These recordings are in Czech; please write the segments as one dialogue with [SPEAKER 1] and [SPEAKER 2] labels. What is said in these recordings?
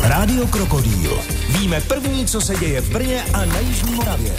[SPEAKER 1] Rádio Krokodýl. Víme první, co se děje v Brně a na Jižní Moravě.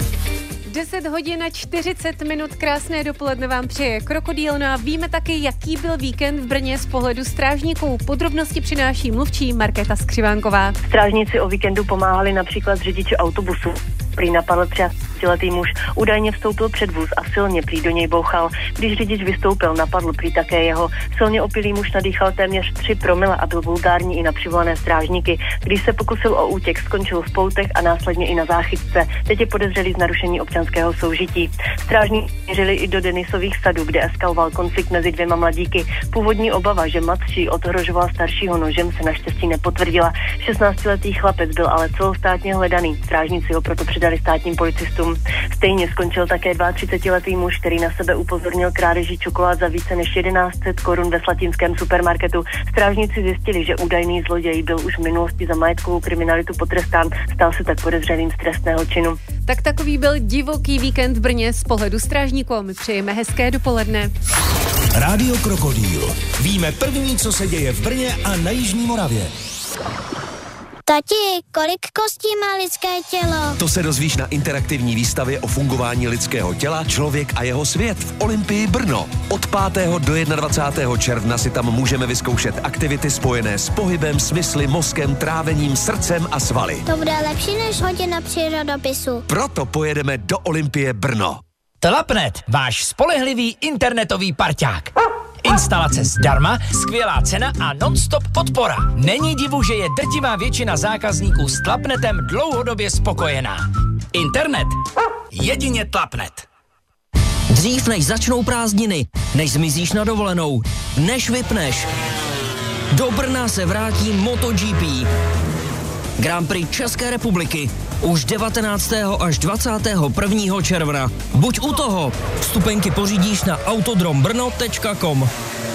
[SPEAKER 2] 10 hodin a 40 minut, krásné dopoledne vám přeje Krokodýl. No a víme taky, jaký byl víkend v Brně z pohledu strážníků. Podrobnosti přináší mluvčí Markéta Skřivánková.
[SPEAKER 3] Strážníci o víkendu pomáhali například řidiči autobusu. Prý napadl 30letý muž, údajně vstoupil před vůz a silně prý do něj bouchal. Když řidič vystoupil, napadl prý také jeho. Silně opilý muž nadýchal téměř 3 promile a byl vulgární i na přivolané strážníky. Když se pokusil o útěk, skončil v poutech a následně i na záchytce. Teď je podezřelý z narušení občanského soužití. Strážníci měřili i do Denisových sadů, kde eskaloval konflikt mezi 2 mladíky. Původní obava, že mladší odhrožoval staršího nožem, se naštěstí nepotvrdila. 16letý chlapec byl ale celostátně hledaný. Strážníci ho proto předali státním policistům. Stejně skončil také 32letý muž, který na sebe upozornil krádeží čokolád za více než 1100 korun ve slatinském supermarketu. Strážníci zjistili, že údajný zloděj byl už v minulosti za majetkovou kriminalitu potrestán, stal se tak podezřelým z trestného činu.
[SPEAKER 2] Tak takový byl divoký víkend v Brně z pohledu strážníků. My přejeme hezké dopoledne.
[SPEAKER 1] Rádio Krokodýl. Víme první, co se děje v Brně a na Jižní Moravě.
[SPEAKER 4] Tati, kolik kostí má lidské tělo?
[SPEAKER 5] To se dozvíš na interaktivní výstavě o fungování lidského těla Člověk a jeho svět v Olympii Brno. Od 5. do 21. června si tam můžeme vyzkoušet aktivity spojené s pohybem, smysly, mozkem, trávením, srdcem a svaly.
[SPEAKER 4] To bude lepší než hodina přírodopisu.
[SPEAKER 5] Proto pojedeme do Olympie Brno.
[SPEAKER 6] Tlapnet, váš spolehlivý internetový parťák. Instalace zdarma, skvělá cena a non-stop podpora. Není divu, že je drtivá většina zákazníků s Tlapnetem dlouhodobě spokojená. Internet. Jedině Tlapnet.
[SPEAKER 7] Dřív než začnou prázdniny, než zmizíš na dovolenou, než vypneš. Do Brna se vrátí MotoGP. Grand Prix České republiky už 19. až 21. června. Buď u toho. Vstupenky pořídíš na autodrombrno.com.